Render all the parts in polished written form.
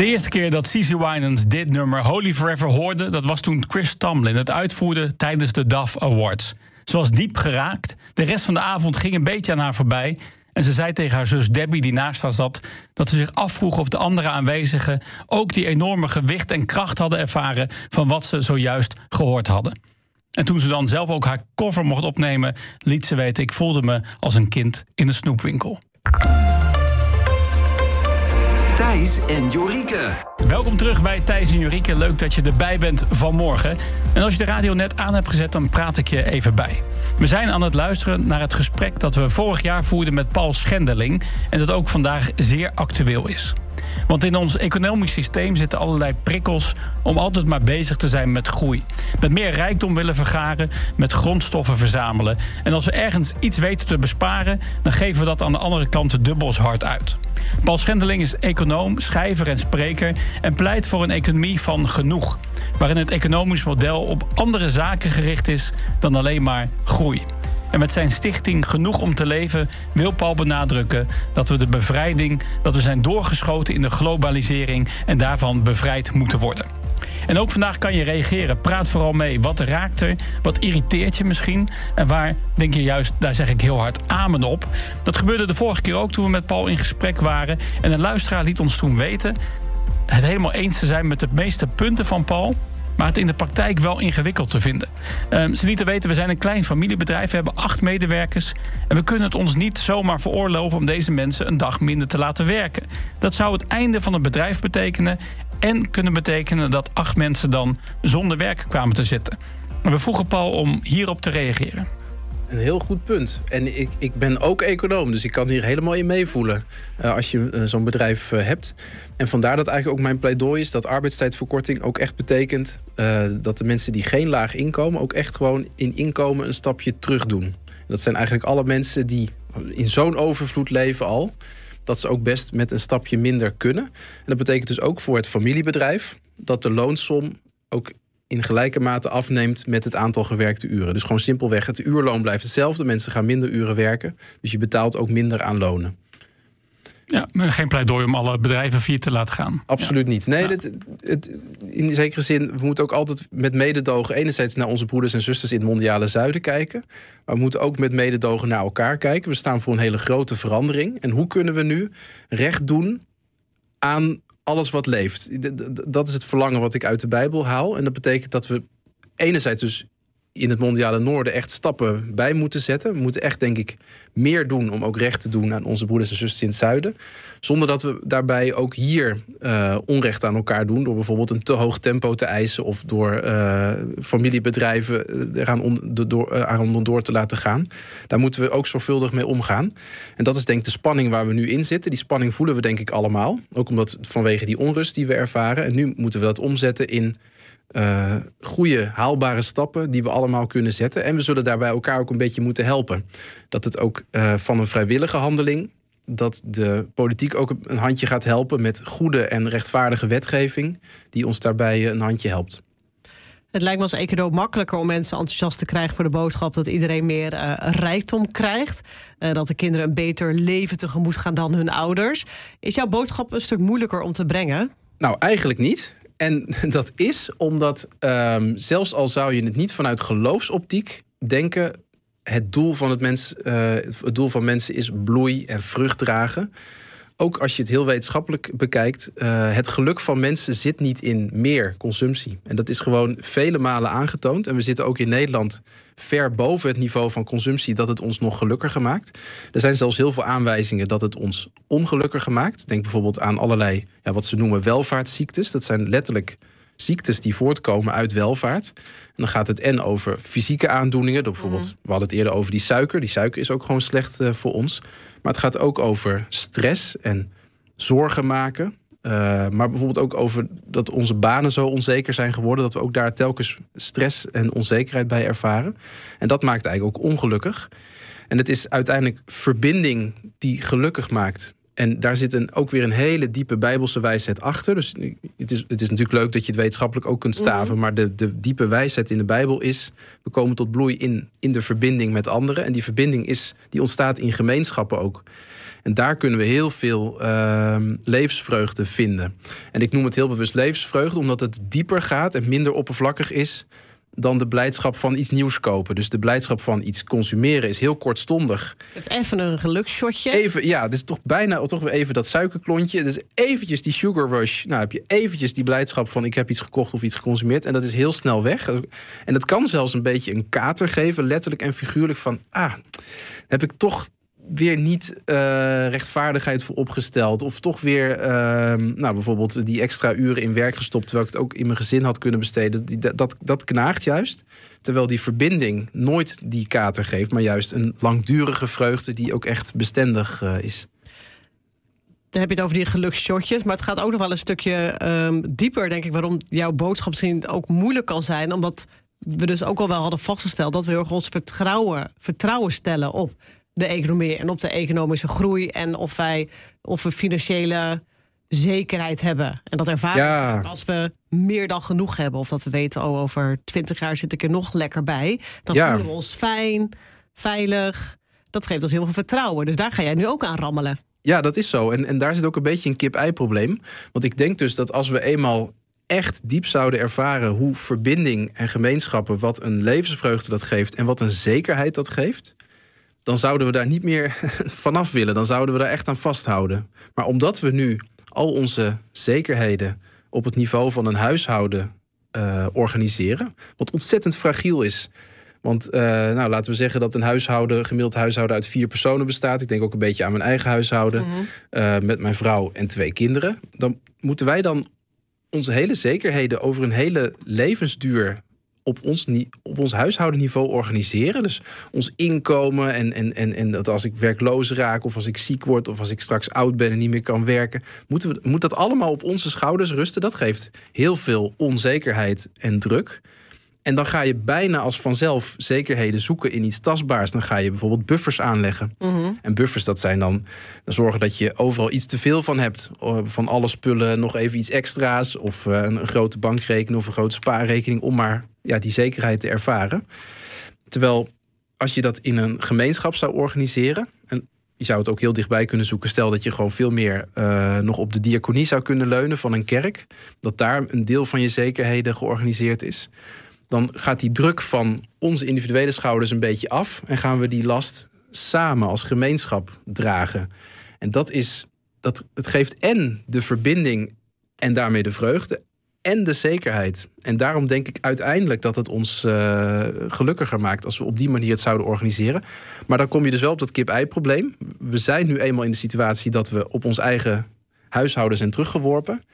De eerste keer dat CeCe Winans dit nummer Holy Forever hoorde, dat was toen Chris Tomlin het uitvoerde tijdens de Dove Awards. Ze was diep geraakt. De rest van de avond ging een beetje aan haar voorbij. En ze zei tegen haar zus Debbie, die naast haar zat, dat ze zich afvroeg of de andere aanwezigen ook die enorme gewicht en kracht hadden ervaren van wat ze zojuist gehoord hadden. En toen ze dan zelf ook haar cover mocht opnemen, liet ze weten: ik voelde me als een kind in een snoepwinkel. Thijs en Jorike. Welkom terug bij Thijs en Jorike. Leuk dat je erbij bent vanmorgen. En als je de radio net aan hebt gezet, dan praat ik je even bij. We zijn aan het luisteren naar het gesprek dat we vorig jaar voerden met Paul Schendeling. En dat ook vandaag zeer actueel is. Want in ons economisch systeem zitten allerlei prikkels om altijd maar bezig te zijn met groei. Met meer rijkdom willen vergaren, met grondstoffen verzamelen. En als we ergens iets weten te besparen, dan geven we dat aan de andere kant dubbels hard uit. Paul Schendeling is econoom, schrijver en spreker en pleit voor een economie van genoeg, waarin het economisch model op andere zaken gericht is dan alleen maar groei. En met zijn stichting Genoeg om te leven wil Paul benadrukken dat we zijn doorgeschoten in de globalisering en daarvan bevrijd moeten worden. En ook vandaag kan je reageren. Praat vooral mee. Wat raakt er? Wat irriteert je misschien? En waar denk je juist, daar zeg ik heel hard amen op. Dat gebeurde de vorige keer ook toen we met Paul in gesprek waren. En een luisteraar liet ons toen weten het helemaal eens te zijn met de meeste punten van Paul, maar het in de praktijk wel ingewikkeld te vinden. Ze lieten weten, we zijn een klein familiebedrijf, we hebben 8 medewerkers en we kunnen het ons niet zomaar veroorloven om deze mensen een dag minder te laten werken. Dat zou het einde van het bedrijf betekenen en kunnen betekenen dat 8 mensen dan zonder werk kwamen te zitten. We vroegen Paul om hierop te reageren. Een heel goed punt. En ik ben ook econoom, dus ik kan hier helemaal in meevoelen als je zo'n bedrijf hebt. En vandaar dat eigenlijk ook mijn pleidooi is dat arbeidstijdverkorting ook echt betekent dat de mensen die geen laag inkomen ook echt gewoon in inkomen een stapje terug doen. Dat zijn eigenlijk alle mensen die in zo'n overvloed leven al, dat ze ook best met een stapje minder kunnen. En dat betekent dus ook voor het familiebedrijf dat de loonsom ook in gelijke mate afneemt met het aantal gewerkte uren. Dus gewoon simpelweg, het uurloon blijft hetzelfde. Mensen gaan minder uren werken. Dus je betaalt ook minder aan lonen. Ja, maar geen pleidooi om alle bedrijven failliet te laten gaan. Absoluut niet. Nee, in zekere zin, we moeten ook altijd met mededogen enerzijds naar onze broeders en zusters in het mondiale zuiden kijken. Maar we moeten ook met mededogen naar elkaar kijken. We staan voor een hele grote verandering. En hoe kunnen we nu recht doen aan alles wat leeft? Dat is het verlangen wat ik uit de Bijbel haal. En dat betekent dat we enerzijds dus in het mondiale noorden echt stappen bij moeten zetten. We moeten echt, denk ik, meer doen om ook recht te doen aan onze broeders en zusters in het zuiden. Zonder dat we daarbij ook hier onrecht aan elkaar doen, door bijvoorbeeld een te hoog tempo te eisen of door familiebedrijven eraan door te laten gaan. Daar moeten we ook zorgvuldig mee omgaan. En dat is denk ik de spanning waar we nu in zitten. Die spanning voelen we denk ik allemaal. Ook omdat vanwege die onrust die we ervaren. En nu moeten we dat omzetten in goede, haalbare stappen die we allemaal kunnen zetten. En we zullen daarbij elkaar ook een beetje moeten helpen. Dat het ook van een vrijwillige handeling, dat de politiek ook een handje gaat helpen met goede en rechtvaardige wetgeving die ons daarbij een handje helpt. Het lijkt me als econoom makkelijker om mensen enthousiast te krijgen voor de boodschap dat iedereen meer rijkdom krijgt. Dat de kinderen een beter leven tegemoet gaan dan hun ouders. Is jouw boodschap een stuk moeilijker om te brengen? Nou, eigenlijk niet. En dat is omdat, zelfs al zou je het niet vanuit geloofsoptiek denken, het doel van mensen is bloei en vrucht dragen. Ook als je het heel wetenschappelijk bekijkt, het geluk van mensen zit niet in meer consumptie. En dat is gewoon vele malen aangetoond. En we zitten ook in Nederland ver boven het niveau van consumptie dat het ons nog gelukkiger maakt. Er zijn zelfs heel veel aanwijzingen dat het ons ongelukkiger maakt. Denk bijvoorbeeld aan allerlei, wat ze noemen welvaartsziektes. Dat zijn letterlijk ziektes die voortkomen uit welvaart. En dan gaat het over fysieke aandoeningen. Door bijvoorbeeld, we hadden het eerder over die suiker. Die suiker is ook gewoon slecht voor ons. Maar het gaat ook over stress en zorgen maken. Maar bijvoorbeeld ook over dat onze banen zo onzeker zijn geworden, dat we ook daar telkens stress en onzekerheid bij ervaren. En dat maakt eigenlijk ook ongelukkig. En het is uiteindelijk verbinding die gelukkig maakt. En daar zit ook weer een hele diepe Bijbelse wijsheid achter. Dus het is natuurlijk leuk dat je het wetenschappelijk ook kunt staven. Maar de diepe wijsheid in de Bijbel is, we komen tot bloei in de verbinding met anderen. En die verbinding die ontstaat in gemeenschappen ook. En daar kunnen we heel veel levensvreugde vinden. En ik noem het heel bewust levensvreugde, omdat het dieper gaat en minder oppervlakkig is dan de blijdschap van iets nieuws kopen. Dus de blijdschap van iets consumeren is heel kortstondig. Het is even een geluksshotje. Even, ja, het is toch bijna toch weer even dat suikerklontje. Dus eventjes die sugar rush. Nou, heb je eventjes die blijdschap van ik heb iets gekocht of iets geconsumeerd. En dat is heel snel weg. En dat kan zelfs een beetje een kater geven, letterlijk en figuurlijk van heb ik toch weer niet rechtvaardigheid voor opgesteld. Of toch weer bijvoorbeeld die extra uren in werk gestopt, terwijl ik het ook in mijn gezin had kunnen besteden. Dat knaagt juist. Terwijl die verbinding nooit die kater geeft, maar juist een langdurige vreugde die ook echt bestendig is. Dan heb je het over die geluksshotjes, maar het gaat ook nog wel een stukje dieper, denk ik, waarom jouw boodschap misschien ook moeilijk kan zijn. Omdat we dus ook al wel hadden vastgesteld dat we heel erg ons vertrouwen stellen op de economie en op de economische groei en of we financiële zekerheid hebben. En dat ervaren we als we meer dan genoeg hebben. Of dat we weten, over 20 jaar zit ik er nog lekker bij. Dan voelen we ons fijn, veilig. Dat geeft ons heel veel vertrouwen. Dus daar ga jij nu ook aan rammelen. Ja, dat is zo. En daar zit ook een beetje een kip-ei-probleem. Want ik denk dus dat als we eenmaal echt diep zouden ervaren hoe verbinding en gemeenschappen, wat een levensvreugde dat geeft en wat een zekerheid dat geeft, dan zouden we daar niet meer vanaf willen. Dan zouden we daar echt aan vasthouden. Maar omdat we nu al onze zekerheden op het niveau van een huishouden organiseren, wat ontzettend fragiel is. Want laten we zeggen dat een gemiddeld huishouden uit 4 personen bestaat. Ik denk ook een beetje aan mijn eigen huishouden. Met mijn vrouw en 2 kinderen. Dan moeten wij dan onze hele zekerheden over een hele levensduur op ons huishoudenniveau organiseren. Dus ons inkomen en dat als ik werkloos raak of als ik ziek word of als ik straks oud ben en niet meer kan werken, moet dat allemaal op onze schouders rusten. Dat geeft heel veel onzekerheid en druk. En dan ga je bijna als vanzelf zekerheden zoeken in iets tastbaars. Dan ga je bijvoorbeeld buffers aanleggen. En buffers, dat zijn dan zorgen dat je overal iets te veel van hebt. Van alle spullen nog even iets extra's. Of een grote bankrekening of een grote spaarrekening. Om maar die zekerheid te ervaren. Terwijl als je dat in een gemeenschap zou organiseren, en je zou het ook heel dichtbij kunnen zoeken. Stel dat je gewoon veel meer nog op de diaconie zou kunnen leunen van een kerk. Dat daar een deel van je zekerheden georganiseerd is. Dan gaat die druk van onze individuele schouders een beetje af. En gaan we die last samen als gemeenschap dragen. En het geeft en de verbinding en daarmee de vreugde en de zekerheid. En daarom denk ik uiteindelijk dat het ons gelukkiger maakt als we op die manier het zouden organiseren. Maar dan kom je dus wel op dat kip-ei-probleem. We zijn nu eenmaal in de situatie dat we op ons eigen huishouden zijn teruggeworpen.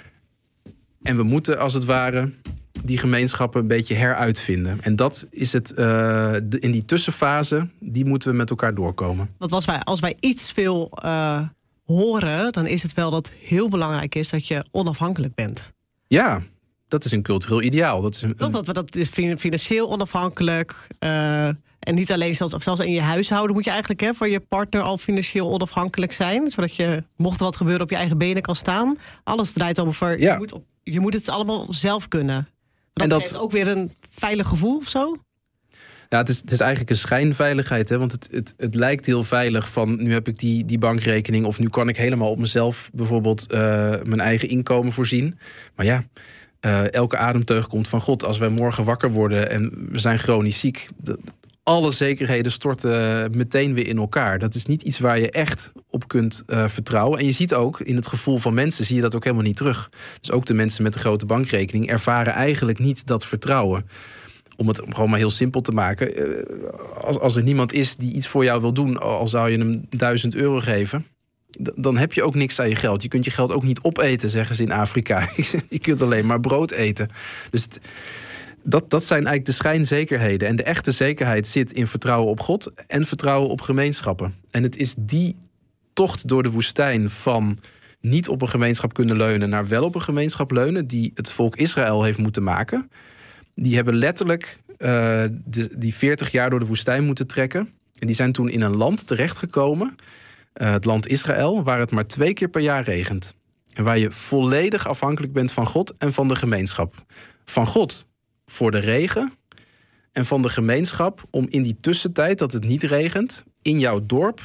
En we moeten als het ware die gemeenschappen een beetje heruitvinden. En dat is het in die tussenfase, die moeten we met elkaar doorkomen. Want als wij iets veel horen, dan is het wel dat heel belangrijk is dat je onafhankelijk bent. Ja, dat is een cultureel ideaal. Dat is financieel onafhankelijk. En niet alleen, zelfs in je huishouden moet je eigenlijk van je partner al financieel onafhankelijk zijn. Zodat je, mocht er wat gebeuren, op je eigen benen kan staan. Alles draait over, je moet het allemaal zelf kunnen. Dat geeft ook weer een veilig gevoel of zo? Ja, het is eigenlijk een schijnveiligheid. Hè? Want het lijkt heel veilig van nu heb ik die bankrekening, of nu kan ik helemaal op mezelf bijvoorbeeld mijn eigen inkomen voorzien. Maar elke ademteug komt van God. Als wij morgen wakker worden en we zijn chronisch ziek, alle zekerheden storten meteen weer in elkaar. Dat is niet iets waar je echt op kunt vertrouwen. En je ziet ook, in het gevoel van mensen zie je dat ook helemaal niet terug. Dus ook de mensen met de grote bankrekening ervaren eigenlijk niet dat vertrouwen. Om het gewoon maar heel simpel te maken. Als er niemand is die iets voor jou wil doen, al zou je hem €1000 geven, dan heb je ook niks aan je geld. Je kunt je geld ook niet opeten, zeggen ze in Afrika. Je kunt alleen maar brood eten. Dus dat zijn eigenlijk de schijnzekerheden. En de echte zekerheid zit in vertrouwen op God en vertrouwen op gemeenschappen. En het is die tocht door de woestijn van niet op een gemeenschap kunnen leunen naar wel op een gemeenschap leunen, die het volk Israël heeft moeten maken. Die hebben letterlijk die 40 jaar door de woestijn moeten trekken. En die zijn toen in een land terechtgekomen, het land Israël, waar het maar 2 keer per jaar regent. En waar je volledig afhankelijk bent van God en van de gemeenschap. Van God voor de regen en van de gemeenschap om in die tussentijd dat het niet regent, in jouw dorp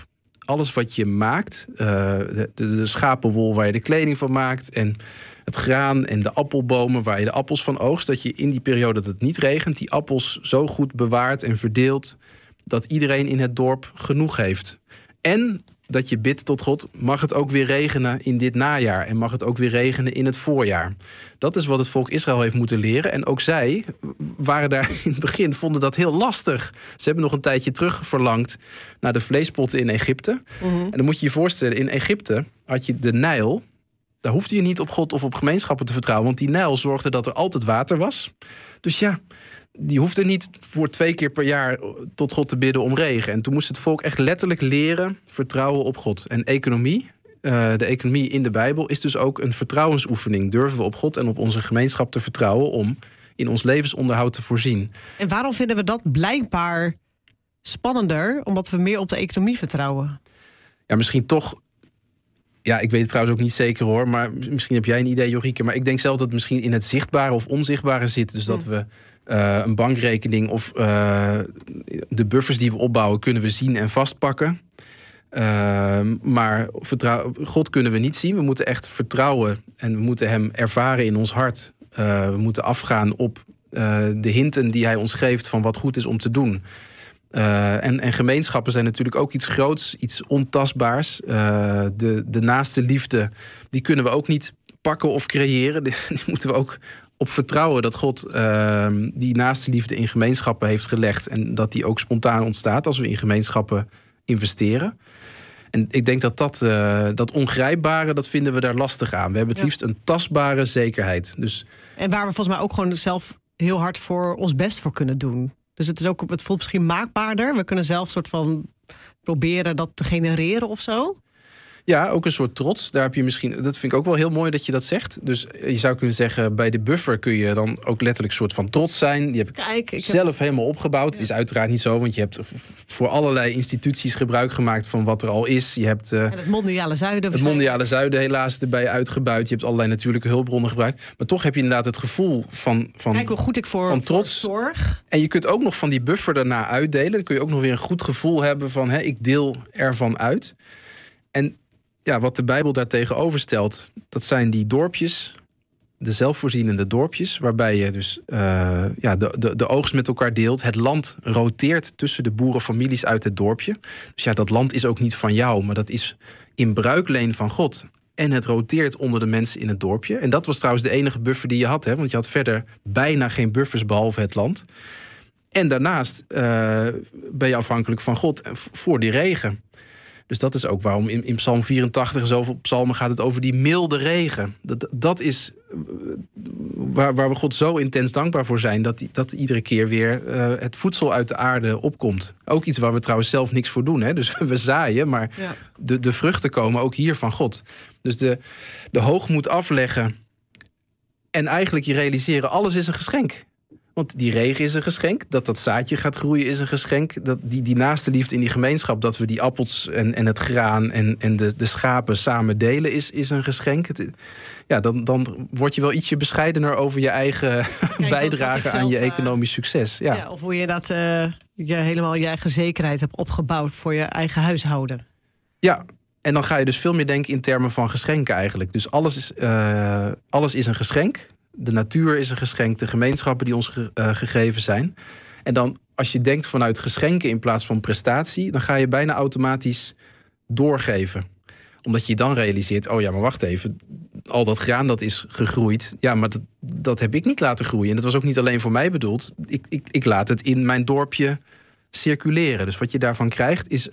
alles wat je maakt, de schapenwol waar je de kleding van maakt en het graan en de appelbomen waar je de appels van oogst, dat je in die periode dat het niet regent, die appels zo goed bewaart en verdeelt dat iedereen in het dorp genoeg heeft. En dat je bidt tot God, mag het ook weer regenen in dit najaar en mag het ook weer regenen in het voorjaar. Dat is wat het volk Israël heeft moeten leren. En ook zij waren daar in het begin, vonden dat heel lastig. Ze hebben nog een tijdje terug verlangd naar de vleespotten in Egypte. Mm-hmm. En dan moet je je voorstellen, in Egypte had je de Nijl. Daar hoefde je niet op God of op gemeenschappen te vertrouwen, want die Nijl zorgde dat er altijd water was. Dus ja, die hoefde niet voor 2 keer per jaar tot God te bidden om regen. En toen moest het volk echt letterlijk leren vertrouwen op God. En economie, de economie in de Bijbel, is dus ook een vertrouwensoefening. Durven we op God en op onze gemeenschap te vertrouwen om in ons levensonderhoud te voorzien. En waarom vinden we dat blijkbaar spannender? Omdat we meer op de economie vertrouwen? Ja, misschien toch. Ja, ik weet het trouwens ook niet zeker hoor. Maar misschien heb jij een idee, Jorike. Maar ik denk zelf dat het misschien in het zichtbare of onzichtbare zit. Dus dat we een bankrekening of de buffers die we opbouwen kunnen we zien en vastpakken. Maar God kunnen we niet zien. We moeten echt vertrouwen en we moeten hem ervaren in ons hart. We moeten afgaan op de hinten die hij ons geeft van wat goed is om te doen. En gemeenschappen zijn natuurlijk ook iets groots, iets ontastbaars. De naaste liefde, die kunnen we ook niet pakken of creëren. Die moeten we ook op vertrouwen dat God die naaste liefde in gemeenschappen heeft gelegd. En dat die ook spontaan ontstaat als we in gemeenschappen investeren. En ik denk dat ongrijpbare, dat vinden we daar lastig aan. We hebben het liefst een tastbare zekerheid. Dus, en waar we volgens mij ook gewoon zelf heel hard voor ons best voor kunnen doen. Dus het voelt misschien maakbaarder. We kunnen zelf soort van proberen dat te genereren of zo. Ja, ook een soort trots. Daar heb je misschien. Dat vind ik ook wel heel mooi dat je dat zegt. Dus je zou kunnen zeggen, bij de buffer kun je dan ook letterlijk een soort van trots zijn. Je hebt zelf helemaal opgebouwd. Ja. Het is uiteraard niet zo, want je hebt voor allerlei instituties gebruik gemaakt van wat er al is. Je hebt en het mondiale zuiden. Het mondiale zuiden helaas erbij uitgebuit. Je hebt allerlei natuurlijke hulpbronnen gebruikt. Maar toch heb je inderdaad het gevoel van kijk hoe goed ik voor trots zorg. En je kunt ook nog van die buffer daarna uitdelen. Dan kun je ook nog weer een goed gevoel hebben van ik deel ervan uit. En ja, wat de Bijbel daar tegenover stelt, dat zijn die dorpjes, de zelfvoorzienende dorpjes, waarbij je dus de oogst met elkaar deelt. Het land roteert tussen de boerenfamilies uit het dorpje. Dus ja, dat land is ook niet van jou, maar dat is in bruikleen van God. En het roteert onder de mensen in het dorpje. En dat was trouwens de enige buffer die je had, want je had verder bijna geen buffers behalve het land. En daarnaast ben je afhankelijk van God voor die regen. Dus dat is ook waarom in Psalm 84 en zoveel psalmen gaat het over die milde regen. Dat is waar we God zo intens dankbaar voor zijn, dat iedere keer weer het voedsel uit de aarde opkomt. Ook iets waar we trouwens zelf niks voor doen. Hè? Dus we zaaien, maar de vruchten komen ook hier van God. Dus de hoogmoed afleggen en eigenlijk je realiseren, alles is een geschenk. Want die regen is een geschenk. Dat zaadje gaat groeien is een geschenk. Dat die naaste liefde in die gemeenschap, dat we die appels en het graan en de schapen samen delen, is een geschenk. Dan word je wel ietsje bescheidener over je eigen bijdrage aan je economisch succes. Ja. Of hoe je dat helemaal je eigen zekerheid hebt opgebouwd voor je eigen huishouden. Ja, en dan ga je dus veel meer denken in termen van geschenken eigenlijk. Dus alles is een geschenk. De natuur is een geschenk, de gemeenschappen die ons gegeven zijn. En dan, als je denkt vanuit geschenken in plaats van prestatie, dan ga je bijna automatisch doorgeven. Omdat je dan realiseert, oh ja, maar wacht even, al dat graan dat is gegroeid, ja, maar dat heb ik niet laten groeien. En dat was ook niet alleen voor mij bedoeld. Ik laat het in mijn dorpje circuleren. Dus wat je daarvan krijgt is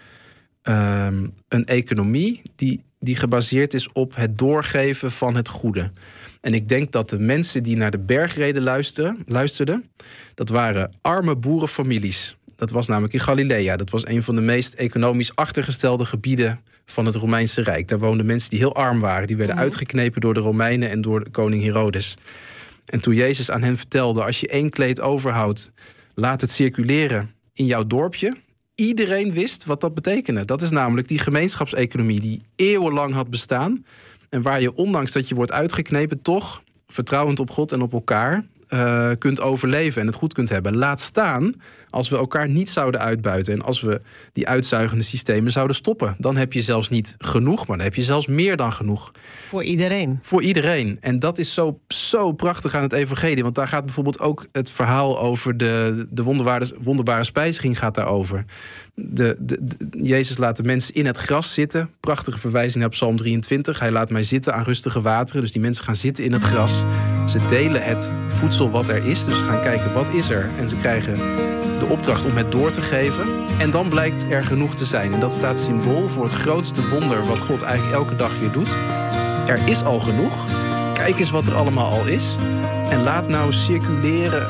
een economie die gebaseerd is op het doorgeven van het goede. En ik denk dat de mensen die naar de bergreden luisterden, dat waren arme boerenfamilies. Dat was namelijk in Galilea. Dat was een van de meest economisch achtergestelde gebieden van het Romeinse Rijk. Daar woonden mensen die heel arm waren. Die werden uitgeknepen door de Romeinen en door koning Herodes. En toen Jezus aan hen vertelde, als je 1 kleed overhoudt, laat het circuleren in jouw dorpje. Iedereen wist wat dat betekende. Dat is namelijk die gemeenschapseconomie die eeuwenlang had bestaan. En waar je, ondanks dat je wordt uitgeknepen, toch vertrouwend op God en op elkaar kunt overleven en het goed kunt hebben. Laat staan als we elkaar niet zouden uitbuiten en als we die uitzuigende systemen zouden stoppen. Dan heb je zelfs niet genoeg, maar dan heb je zelfs meer dan genoeg. Voor iedereen. Voor iedereen. En dat is zo prachtig aan het evangelie. Want daar gaat bijvoorbeeld ook het verhaal over de wonderbare spijziging gaat daarover. Jezus laat de mensen in het gras zitten. Prachtige verwijzing naar Psalm 23. Hij laat mij zitten aan rustige wateren. Dus die mensen gaan zitten in het gras. Ze delen het voedsel wat er is. Dus ze gaan kijken wat is er. En ze krijgen de opdracht om het door te geven. En dan blijkt er genoeg te zijn. En dat staat symbool voor het grootste wonder wat God eigenlijk elke dag weer doet. Er is al genoeg. Kijk eens wat er allemaal al is. En laat nou circuleren.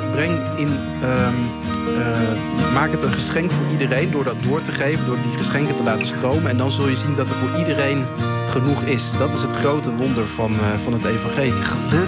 Maak het een geschenk voor iedereen door dat door te geven. Door die geschenken te laten stromen. En dan zul je zien dat er voor iedereen genoeg is. Dat is het grote wonder van het evangelie.